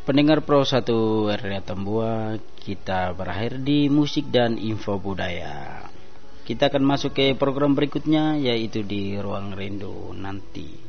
Pendengar Pro 1 RRI Tambua, kita berakhir di musik dan info budaya. Kita akan masuk ke program berikutnya, yaitu di Ruang Rindu nanti.